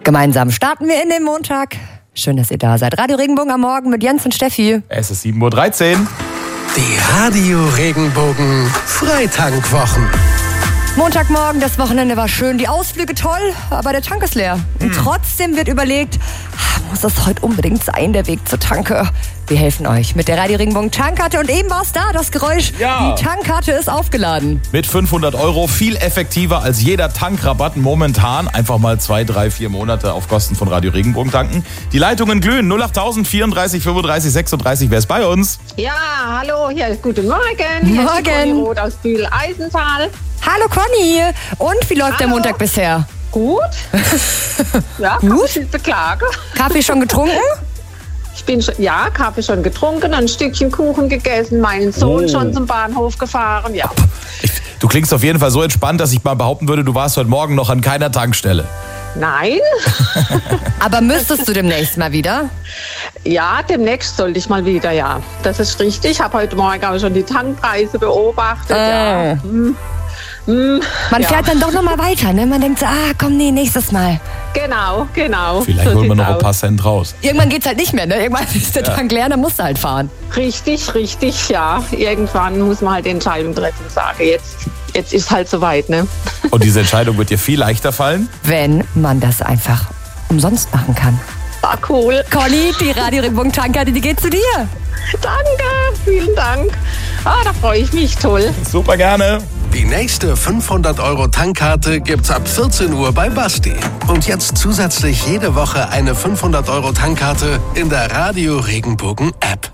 Gemeinsam starten wir in den Montag. Schön, dass ihr da seid. Radio Regenbogen am Morgen mit Jens und Steffi. Es ist 7:13 Uhr. Die Radio Regenbogen Freitankwwochen. Montagmorgen, das Wochenende war schön, die Ausflüge toll, aber der Tank ist leer. Und trotzdem wird überlegt, muss das heute unbedingt sein, der Weg zur Tanke? Wir helfen euch mit der Radio Regenbogen Tankkarte und eben war es da, das Geräusch. Ja. Die Tankkarte ist aufgeladen. Mit 500 € viel effektiver als jeder Tankrabatt momentan. Einfach mal 2, 3, 4 Monate auf Kosten von Radio Regenbogen tanken. Die Leitungen glühen. 08000 34 35 36. Wer ist bei uns? Ja, hallo, hier, guten Morgen. Hier ist die Conny Roth aus Bühl-Eisental. Hallo Conny, und wie läuft der Montag bisher? Gut. Ja, kann mich nicht beklagen. Kaffee schon getrunken? Ich bin Kaffee schon getrunken, ein Stückchen Kuchen gegessen, meinen Sohn schon zum Bahnhof gefahren, ja. Du klingst auf jeden Fall so entspannt, dass ich mal behaupten würde, du warst heute Morgen noch an keiner Tankstelle. Nein. Aber müsstest du demnächst mal wieder? Ja, demnächst sollte ich mal wieder, ja. Das ist richtig. Ich habe heute Morgen auch schon die Tankpreise beobachtet. Ja. Man fährt dann doch noch mal weiter, ne? Man denkt so, nächstes Mal. Genau. Vielleicht so holen wir noch sieht's ein paar aus. Cent raus. Irgendwann geht's halt nicht mehr, ne? Irgendwann ist der Tank leer, dann musst du halt fahren. Richtig, ja. Irgendwann muss man halt die Entscheidung treffen und sagen, jetzt ist halt soweit, ne? Und diese Entscheidung wird dir viel leichter fallen? Wenn man das einfach umsonst machen kann. Ah, cool. Conny, die Radio Regenbogen Tankkarte, die geht zu dir. Danke, vielen Dank. Da freue ich mich, toll. Super gerne. Die nächste 500 € Tankkarte gibt's ab 14 Uhr bei Basti. Und jetzt zusätzlich jede Woche eine 500 € Tankkarte in der Radio Regenbogen App.